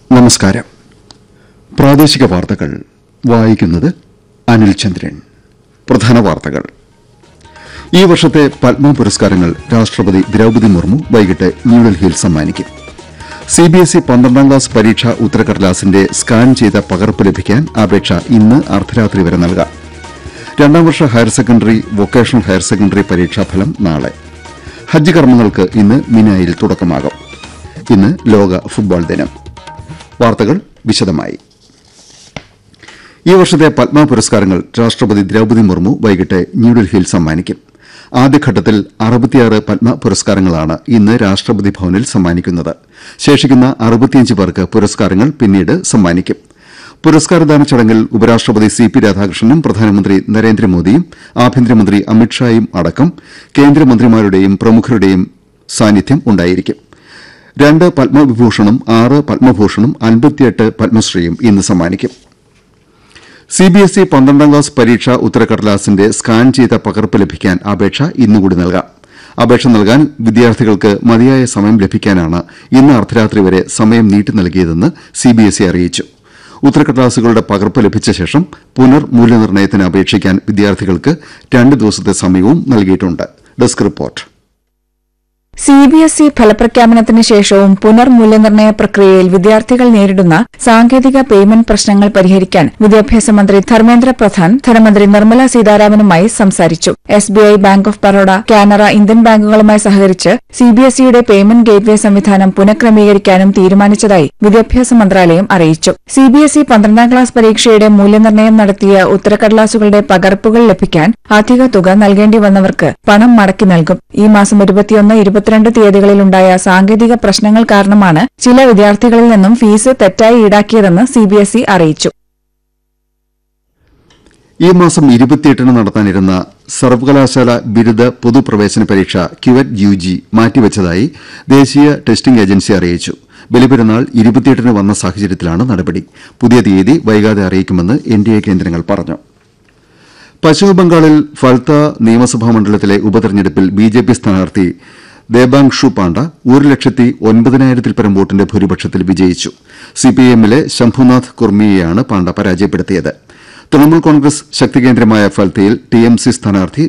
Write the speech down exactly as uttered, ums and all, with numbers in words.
നമസ്കാരം. പ്രാദേശിക വാർത്തകൾ വായിക്കുന്നത് അനിൽ ചന്ദ്രൻ. പ്രധാന വാർത്തകൾ. ഈ വർഷത്തെ പത്മ പുരസ്കാരങ്ങൾ രാഷ്ട്രപതി ദ്രൌപദി മുർമു വൈകിട്ട് ന്യൂഡൽഹിയിൽ സമ്മാനിക്കും. സിബിഎസ്ഇ പന്ത്രണ്ടാം ക്ലാസ് പരീക്ഷാ ഉത്തരക്കടലാസിന്റെ സ്കാൻ ചെയ്ത പകർപ്പ് ലഭിക്കാൻ അപേക്ഷ ഇന്ന് അർദ്ധരാത്രി വരെ നൽകാം. രണ്ടാം വർഷ higher secondary vocational higher secondary പരീക്ഷാഫലം നാളെ. ഹജ്ജ് കർമ്മങ്ങൾക്ക് ഇന്ന് മിനായിൽ തുടക്കമാകും. ഇന്ന് ലോക ഫുട്ബോൾ ദിനം. വാർത്തകൾ വിശദമായി. ഈ വർഷത്തെ പത്മ പുരസ്കാരങ്ങൾ രാഷ്ട്രപതി ദ്രൌപദി മുർമു വൈകിട്ട് ന്യൂഡൽഹിയിൽ സമ്മാനിക്കും. ആദ്യഘട്ടത്തിൽ അറുപത്തിയാറ് പത്മ പുരസ്കാരങ്ങളാണ് ഇന്ന് രാഷ്ട്രപതി ഭവനിൽ സമ്മാനിക്കുന്നത്. ശേഷിക്കുന്ന അറുപത്തിയഞ്ച് പേർക്ക് പുരസ്കാരങ്ങൾ പിന്നീട് സമ്മാനിക്കും. പുരസ്കാരദാന ചടങ്ങിൽ ഉപരാഷ്ട്രപതി സി പി രാധാകൃഷ്ണനും പ്രധാനമന്ത്രി നരേന്ദ്രമോദിയും ആഭ്യന്തരമന്ത്രി അമിത്ഷായും അടക്കം കേന്ദ്രമന്ത്രിമാരുടെയും പ്രമുഖരുടെയും സാന്നിധ്യം ഉണ്ടായിരിക്കും. രണ്ട് പത്മവിഭൂഷണും ആറ് പത്മഭൂഷണും അൻപത്തിയെട്ട് പത്മശ്രീയും ഇന്ന് സമ്മാനിക്കും. സിബിഎസ്ഇ പന്ത്രണ്ടാം ക്ലാസ് പരീക്ഷാ ഉത്തരക്കടലാസിന്റെ സ്കാൻ ചെയ്ത പകർപ്പ് ലഭിക്കാൻ അപേക്ഷ ഇന്നുകൂടി നൽകാം. അപേക്ഷ നൽകാൻ വിദ്യാർത്ഥികൾക്ക് മതിയായ സമയം ലഭിക്കാനാണ് ഇന്ന് അർദ്ധരാത്രി വരെ സമയം നീട്ടി നൽകിയതെന്ന് സിബിഎസ്ഇ അറിയിച്ചു. ഉത്തരക്കടലാസുകളുടെ പകർപ്പ് ലഭിച്ച ശേഷം പുനർ മൂല്യനിർണ്ണയത്തിന് അപേക്ഷിക്കാൻ വിദ്യാർത്ഥികൾക്ക് രണ്ട് ദിവസത്തെ സമയവും നൽകിയിട്ടുണ്ട്. Desk report. സിബിഎസ്ഇ ഫലപ്രഖ്യാപനത്തിന് ശേഷവും പുനർമൂല്യനിർണ്ണയ പ്രക്രിയയിൽ വിദ്യാർത്ഥികൾ നേരിടുന്ന സാങ്കേതിക പേയ്മെന്റ് പ്രശ്നങ്ങൾ പരിഹരിക്കാൻ വിദ്യാഭ്യാസ മന്ത്രി ധർമ്മേന്ദ്ര പ്രധാൻ ധനമന്ത്രി നിർമ്മല സീതാരാമനുമായി സംസാരിച്ചു. SBI, bank of Baroda, Canara, Indian ബാങ്കുകളുമായി സഹകരിച്ച് സിബിഎസ്ഇയുടെ പേയ്മെന്റ് ഗേറ്റ്വേ സംവിധാനം പുനഃക്രമീകരിക്കാനും തീരുമാനിച്ചതായി വിദ്യാഭ്യാസ മന്ത്രാലയം അറിയിച്ചു. സിബിഎസ്ഇ പന്ത്രണ്ടാം ക്ലാസ് പരീക്ഷയുടെ മൂല്യനിർണ്ണയം നടത്തിയ ഉത്തരക്കടലാസുകളുടെ പകർപ്പുകൾ ലഭിക്കാൻ അധിക തുക നൽകേണ്ടി വന്നവർക്ക് പണം മടക്കി നൽകും. ഈ മാസം ഇരുപത്തിയൊന്ന് ഇരുപത്തിരണ്ട് തീയതികളിലുണ്ടായ സാങ്കേതിക പ്രശ്നങ്ങൾ കാരണമാണ് ചില വിദ്യാർത്ഥികളിൽ നിന്നും ഫീസ് തെറ്റായി ഈടാക്കിയതെന്ന് സിബിഎസ്ഇ അറിയിച്ചു. ഈ മാസം ഇരുപത്തിയെട്ടിന് നടത്താനിരുന്ന സർവകലാശാല ബിരുദ പൊതുപ്രവേശന പരീക്ഷ ക്യുവറ്റ് യുജി മാറ്റിവച്ചതായി ദേശീയ ടെസ്റ്റിംഗ് ഏജൻസി അറിയിച്ചു. ബലിപെരുന്നാൾ ഇരുപത്തിയെട്ടിന് വന്ന സാഹചര്യത്തിലാണ് നടപടി. പുതിയ തീയതി വൈകാതെ അറിയിക്കുമെന്ന് എൻഡിഎ കേന്ദ്രങ്ങൾ പറഞ്ഞു. പശ്ചിമബംഗാളിൽ ഫൽത്ത നിയമസഭാ മണ്ഡലത്തിലെ ഉപതെരഞ്ഞെടുപ്പിൽ ബിജെപി സ്ഥാനാർത്ഥി ദേബാങ്ഷു പാണ്ഡ ഒരു ലക്ഷത്തി ഒൻപതിനായിരത്തിൽ പരം വോട്ടിന്റെ ഭൂരിപക്ഷത്തിൽ വിജയിച്ചു. സിപിഐഎമ്മിലെ ശംഭുനാഥ് കുർമിയെയാണ് പാണ്ഡ പരാജയപ്പെടുത്തിയത്. തൃണമൂൽ കോൺഗ്രസ് ശക്തികേന്ദ്രമായ ഫൽത്തയിൽ ടിഎംസി സ്ഥാനാർത്ഥി